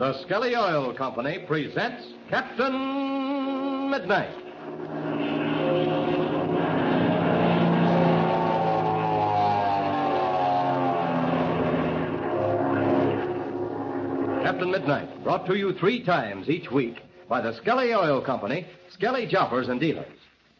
The Skelly Oil Company presents Captain Midnight. Captain Midnight, brought to you 3 times each week by the Skelly Oil Company, Skelly Jobbers and Dealers.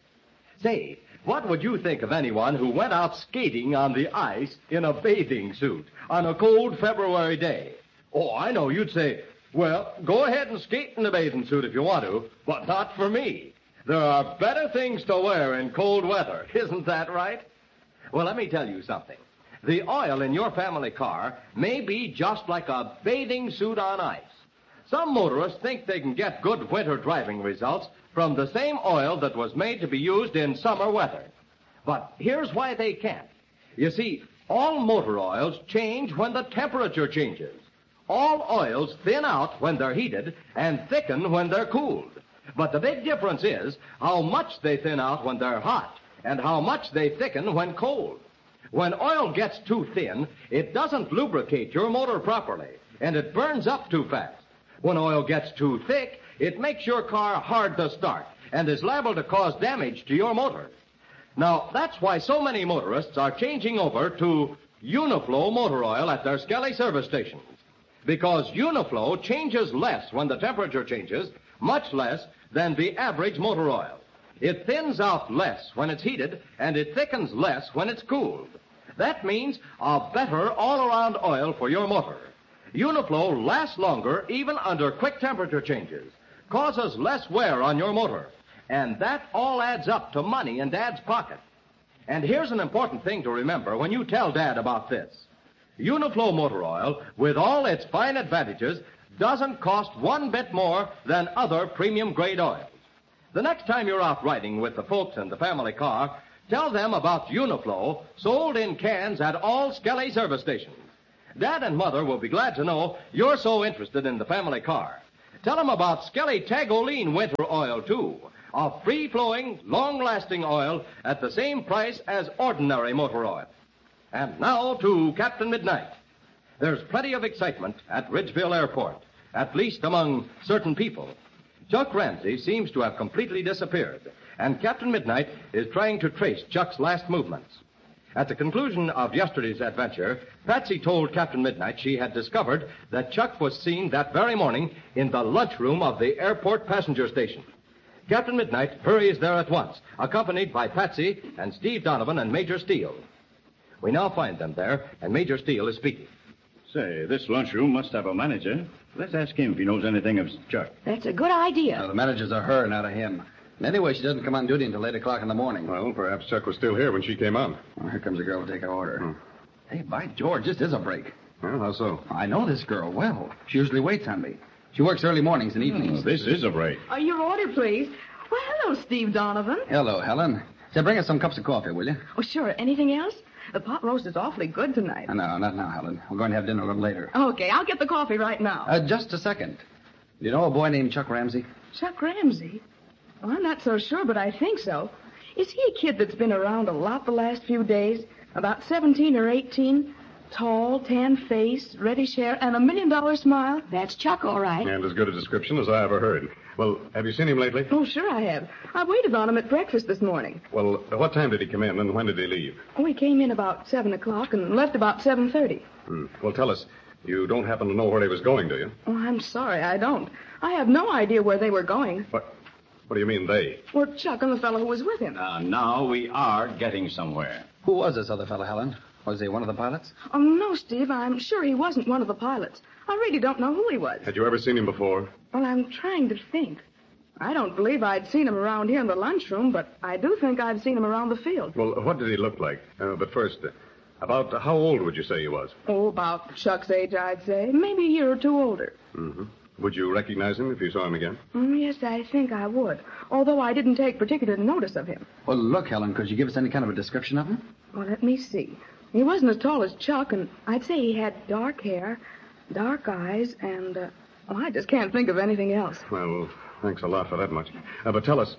Say, what would you think of anyone who went out skating on the ice in a bathing suit on a cold February day? Oh, I know you'd say, well, go ahead and skate in a bathing suit if you want to, but not for me. There are better things to wear in cold weather. Isn't that right? Well, let me tell you something. The oil in your family car may be just like a bathing suit on ice. Some motorists think they can get good winter driving results from the same oil that was made to be used in summer weather. But here's why they can't. You see, all motor oils change when the temperature changes. All oils thin out when they're heated and thicken when they're cooled. But the big difference is how much they thin out when they're hot and how much they thicken when cold. When oil gets too thin, it doesn't lubricate your motor properly, and it burns up too fast. When oil gets too thick, it makes your car hard to start and is liable to cause damage to your motor. Now, that's why so many motorists are changing over to Uniflow motor oil at their Skelly service stations. Because Uniflow changes less when the temperature changes, much less than the average motor oil. It thins out less when it's heated, and it thickens less when it's cooled. That means a better all-around oil for your motor. Uniflow lasts longer even under quick temperature changes, causes less wear on your motor, and that all adds up to money in Dad's pocket. And here's an important thing to remember when you tell Dad about this. Uniflow motor oil, with all its fine advantages, doesn't cost one bit more than other premium-grade oils. The next time you're out riding with the folks in the family car, tell them about Uniflow, sold in cans at all Skelly service stations. Dad and Mother will be glad to know you're so interested in the family car. Tell them about Skelly Tagoline winter oil, too, a free-flowing, long-lasting oil at the same price as ordinary motor oil. And now to Captain Midnight. There's plenty of excitement at Ridgeville Airport, at least among certain people. Chuck Ramsey seems to have completely disappeared, and Captain Midnight is trying to trace Chuck's last movements. At the conclusion of yesterday's adventure, Patsy told Captain Midnight she had discovered that Chuck was seen that very morning in the lunchroom of the airport passenger station. Captain Midnight hurries there at once, accompanied by Patsy and Steve Donovan and Major Steele. We now find them there, and Major Steele is speaking. Say, this lunchroom must have a manager. Let's ask him if he knows anything of Chuck. That's a good idea. The manager's a her, not a him. And anyway, she doesn't come on duty until 8 o'clock in the morning. Well, perhaps Chuck was still here when she came on. Well, here comes a girl to take our order. Hey, by George, this is a break. Well, how so? I know this girl well. She usually waits on me. She works early mornings and evenings. This is a break. Your order, please. Well, hello, Steve Donovan. Hello, Helen. Say, bring us some cups of coffee, will you? Oh, sure. Anything else? The pot roast is awfully good tonight. No, not now, Helen. We're going to have dinner a little later. Okay, I'll get the coffee right now. Just a second. Do you know a boy named Chuck Ramsey? Chuck Ramsey? Well, I'm not so sure, but I think so. Is he a kid that's been around a lot the last few days? About 17 or 18? Tall, tan face, reddish hair, and $1 million smile? That's Chuck, all right. And as good a description as I ever heard. Well, have you seen him lately? Oh, sure I have. I waited on him at breakfast this morning. Well, what time did he come in and when did he leave? Oh, he came in about 7 o'clock and left about 7:30. Well, tell us. You don't happen to know where he was going, do you? Oh, I'm sorry, I don't. I have no idea where they were going. What do you mean, they? Or Chuck and the fellow who was with him. Now we are getting somewhere. Who was this other fellow, Helen? Was he one of the pilots? Oh, no, Steve, I'm sure he wasn't one of the pilots. I really don't know who he was. Had you ever seen him before? Well, I'm trying to think. I don't believe I'd seen him around here in the lunchroom, but I do think I've seen him around the field. Well, what did he look like? But first, about how old would you say he was? Oh, about Chuck's age, I'd say. Maybe a year or two older. Mm-hmm. Would you recognize him if you saw him again? Yes, I think I would, although I didn't take particular notice of him. Well, look, Helen, could you give us any kind of a description of him? Well, let me see. He wasn't as tall as Chuck, and I'd say he had dark hair, dark eyes, and, I just can't think of anything else. Well, thanks a lot for that much. But tell us,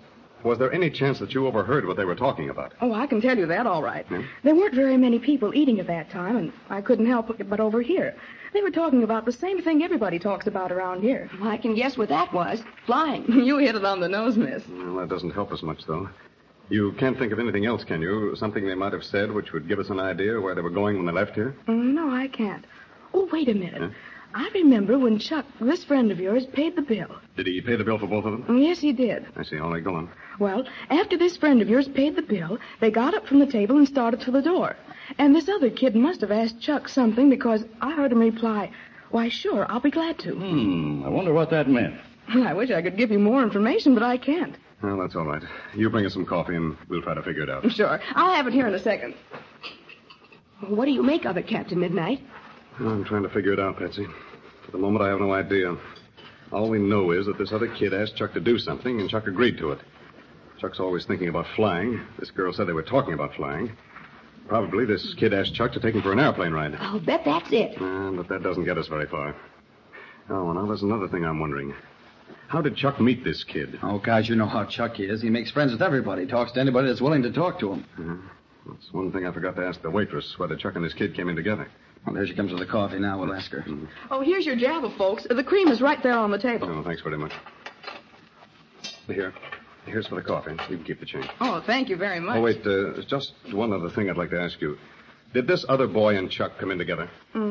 Was there any chance that you overheard what they were talking about? Oh, I can tell you that all right. Hmm? There weren't very many people eating at that time, and I couldn't help but overhear. They were talking about the same thing everybody talks about around here. Well, I can guess what that was. Flying. You hit it on the nose, miss. Well, that doesn't help us much, though. You can't think of anything else, can you? Something they might have said which would give us an idea where they were going when they left here? No, I can't. Oh, wait a minute. Huh? I remember when Chuck, this friend of yours, paid the bill. Did he pay the bill for both of them? Oh, yes, he did. I see. All right, go on. Well, after this friend of yours paid the bill, they got up from the table and started for the door. And this other kid must have asked Chuck something because I heard him reply, "Why, sure, I'll be glad to." I wonder what that meant. I wish I could give you more information, but I can't. Well, that's all right. You bring us some coffee, and we'll try to figure it out. Sure. I'll have it here in a second. What do you make of it, Captain Midnight? I'm trying to figure it out, Patsy. For the moment, I have no idea. All we know is that this other kid asked Chuck to do something, and Chuck agreed to it. Chuck's always thinking about flying. This girl said they were talking about flying. Probably this kid asked Chuck to take him for an airplane ride. I'll bet that's it. But that doesn't get us very far. Oh, now there's another thing I'm wondering. How did Chuck meet this kid? Oh, guys, you know how Chuck is. He makes friends with everybody, talks to anybody that's willing to talk to him. That's one thing I forgot to ask the waitress, whether Chuck and his kid came in together. Well, there she comes with the coffee now. We'll ask her. Oh, here's your Java, folks. The cream is right there on the table. Oh, thanks very much. Here. Here's for the coffee. You can keep the change. Oh, thank you very much. Oh, wait, just one other thing I'd like to ask you. Did this other boy and Chuck come in together?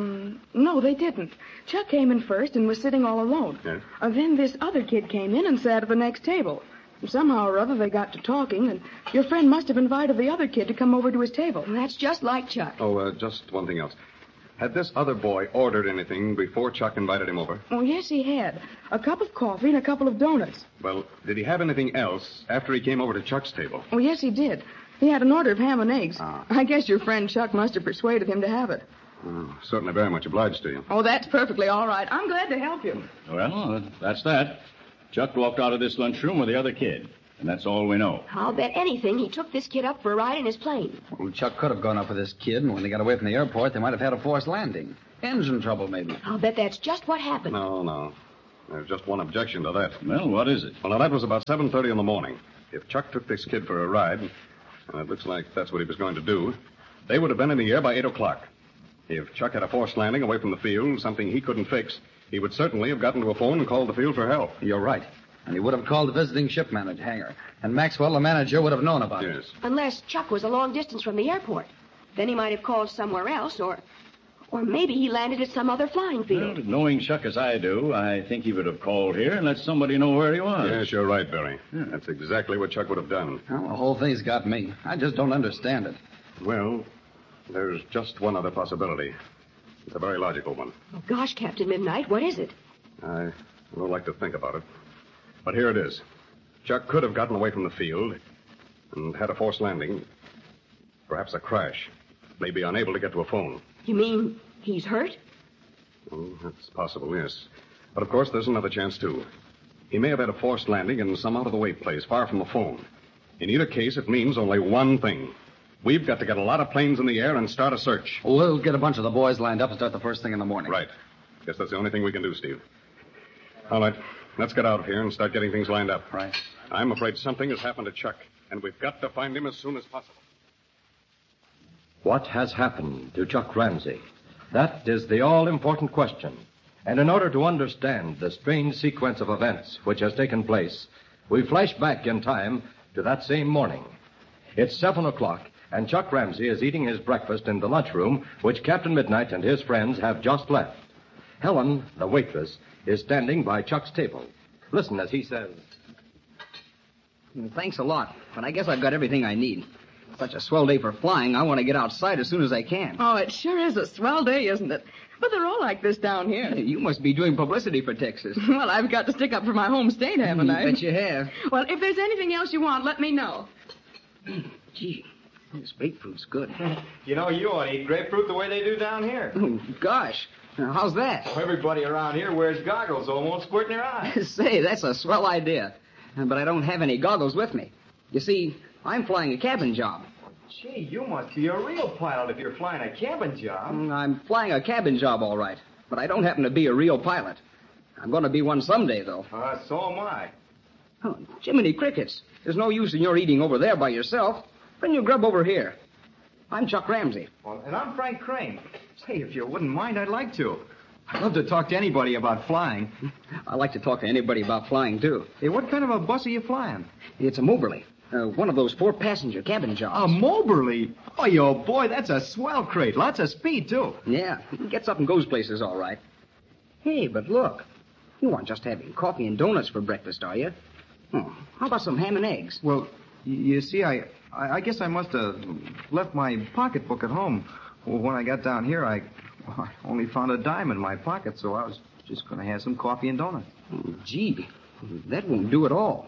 No, they didn't. Chuck came in first and was sitting all alone. Yes? Then this other kid came in and sat at the next table. Somehow or other, they got to talking, and your friend must have invited the other kid to come over to his table. That's just like Chuck. Oh, just one thing else. Had this other boy ordered anything before Chuck invited him over? Oh, yes, he had. A cup of coffee and a couple of donuts. Well, did he have anything else after he came over to Chuck's table? Oh, yes, he did. He had an order of ham and eggs. I guess your friend Chuck must have persuaded him to have it. Oh, certainly very much obliged to you. Oh, that's perfectly all right. I'm glad to help you. Well, that's that. Chuck walked out of this lunchroom with the other kid, and that's all we know. I'll bet anything he took this kid up for a ride in his plane. Well, Chuck could have gone up with this kid, and when they got away from the airport, they might have had a forced landing. Engine trouble, maybe. I'll bet that's just what happened. No. There's just one objection to that. Well, what is it? Well, now, that was about 7:30 in the morning. If Chuck took this kid for a ride, and it looks like that's what he was going to do, they would have been in the air by 8 o'clock. If Chuck had a forced landing away from the field, something he couldn't fix, he would certainly have gotten to a phone and called the field for help. You're right. And he would have called the visiting ship manager, hangar. And Maxwell, the manager, would have known about it. Yes. Unless Chuck was a long distance from the airport. Then he might have called somewhere else, or maybe he landed at some other flying field. Well, knowing Chuck as I do, I think he would have called here and let somebody know where he was. Yes, you're right, Barry. That's exactly what Chuck would have done. Well, the whole thing's got me. I just don't understand it. Well, there's just one other possibility. It's a very logical one. Oh, gosh, Captain Midnight, what is it? I don't like to think about it. But here it is. Chuck could have gotten away from the field and had a forced landing. Perhaps a crash. Maybe unable to get to a phone. You mean he's hurt? Oh, that's possible, yes. But, of course, there's another chance, too. He may have had a forced landing in some out-of-the-way place, far from a phone. In either case, it means only one thing. We've got to get a lot of planes in the air and start a search. We'll get a bunch of the boys lined up and start the first thing in the morning. Right. Guess that's the only thing we can do, Steve. All right. Let's get out of here and start getting things lined up. Right. I'm afraid something has happened to Chuck, and we've got to find him as soon as possible. What has happened to Chuck Ramsey? That is the all-important question. And in order to understand the strange sequence of events which has taken place, we flash back in time to that same morning. It's 7 o'clock, and Chuck Ramsey is eating his breakfast in the lunchroom which Captain Midnight and his friends have just left. Helen, the waitress, is standing by Chuck's table. Listen as he says, Thanks a lot, but I guess I've got everything I need. Such a swell day for flying, I want to get outside as soon as I can. Oh, it sure is a swell day, isn't it? But they're all like this down here. You must be doing publicity for Texas. Well, I've got to stick up for my home state, haven't I? Bet you have. Well, if there's anything else you want, let me know. Gee, this grapefruit's good. You know, you ought to eat grapefruit the way they do down here. Oh, gosh. How's that? Everybody around here wears goggles so it won't squirt in their eyes. Say, that's a swell idea. But I don't have any goggles with me. You see, I'm flying a cabin job. Gee, you must be a real pilot if you're flying a cabin job. I'm flying a cabin job, all right. But I don't happen to be a real pilot. I'm going to be one someday, though. So am I. Oh, Jiminy Crickets. There's no use in your eating over there by yourself. Bring your grub over here. I'm Chuck Ramsey. Well, and I'm Frank Crane. Say, if you wouldn't mind, I'd like to. I'd love to talk to anybody about flying. I like to talk to anybody about flying, too. Hey, what kind of a bus are you flying? It's a Moberly. One of those 4-passenger cabin jobs. A Moberly? Oh, boy, that's a swell crate. Lots of speed, too. Yeah, it gets up and goes places all right. Hey, but look. You aren't just having coffee and donuts for breakfast, are you? Oh, how about some ham and eggs? Well, you see, I guess I must have left my pocketbook at home. Well, when I got down here, I only found a dime in my pocket, so I was just going to have some coffee and donuts. Oh, gee, that won't do at all.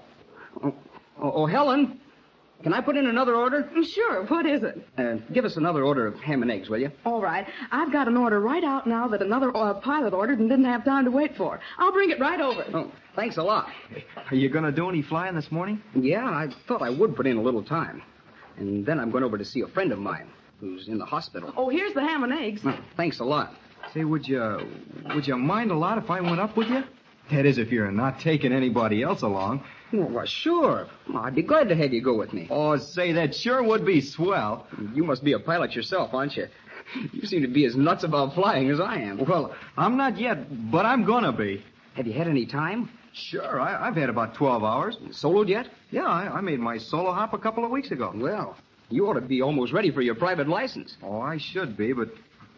Oh, Helen, can I put in another order? Sure, what is it? Give us another order of ham and eggs, will you? All right. I've got an order right out now that another pilot ordered and didn't have time to wait for. I'll bring it right over. Oh, thanks a lot. Are you going to do any flying this morning? Yeah, I thought I would put in a little time. And then I'm going over to see a friend of mine who's in the hospital. Oh, here's the ham and eggs. Oh, thanks a lot. Say, would you mind a lot if I went up with you? That is, if you're not taking anybody else along. Well, sure. I'd be glad to have you go with me. Oh, say, that sure would be swell. You must be a pilot yourself, aren't you? You seem to be as nuts about flying as I am. Well, I'm not yet, but I'm gonna be. Have you had any time? Sure, I've had about 12 hours. Soloed yet? Yeah, I made my solo hop a couple of weeks ago. Well, you ought to be almost ready for your private license. Oh, I should be, but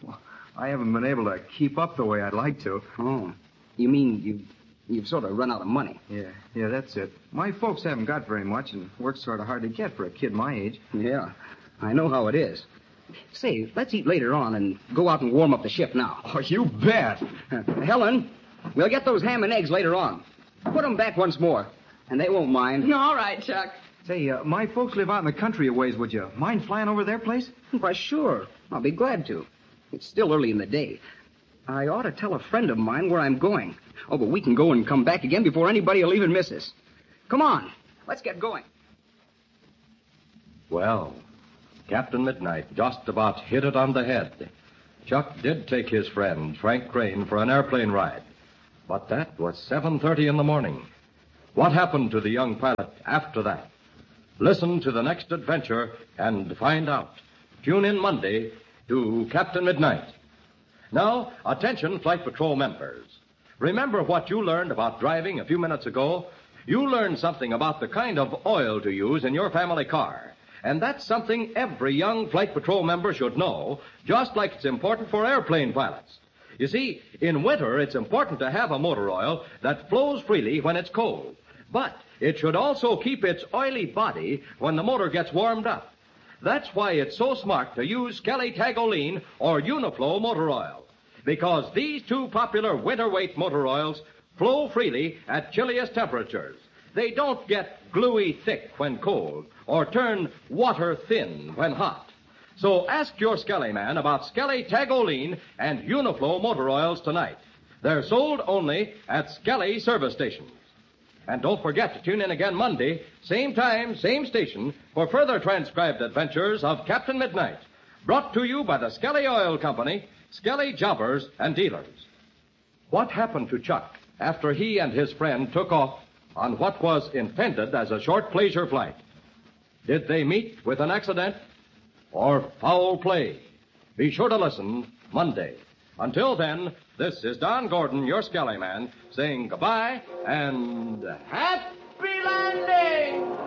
I haven't been able to keep up the way I'd like to. Oh, you mean you've sort of run out of money? Yeah, that's it. My folks haven't got very much, and work's sort of hard to get for a kid my age. Yeah, I know how it is. Say, let's eat later on and go out and warm up the ship now. Oh, you bet. Helen, we'll get those ham and eggs later on. Put them back once more, and they won't mind. All right, Chuck. Say, my folks live out in the country a ways. Would you mind flying over their place? Why, sure. I'll be glad to. It's still early in the day. I ought to tell a friend of mine where I'm going. Oh, but we can go and come back again before anybody will even miss us. Come on. Let's get going. Well, Captain Midnight just about hit it on the head. Chuck did take his friend, Frank Crane, for an airplane ride. But that was 7:30 in the morning. What happened to the young pilot after that? Listen to the next adventure and find out. Tune in Monday to Captain Midnight. Now, attention Flight Patrol members. Remember what you learned about driving a few minutes ago? You learned something about the kind of oil to use in your family car. And that's something every young Flight Patrol member should know, just like it's important for airplane pilots. You see, in winter, it's important to have a motor oil that flows freely when it's cold. But it should also keep its oily body when the motor gets warmed up. That's why it's so smart to use Skelly Tagoline or Uniflow motor oil. Because these two popular winter weight motor oils flow freely at chilliest temperatures. They don't get gluey thick when cold or turn water thin when hot. So ask your Skelly man about Skelly Tagoline and Uniflow motor oils tonight. They're sold only at Skelly service stations. And don't forget to tune in again Monday, same time, same station, for further transcribed adventures of Captain Midnight. Brought to you by the Skelly Oil Company, Skelly Jobbers and Dealers. What happened to Chuck after he and his friend took off on what was intended as a short pleasure flight? Did they meet with an accident or foul play? Be sure to listen Monday. Until then, this is Don Gordon, your Skelly man, saying goodbye and happy landing!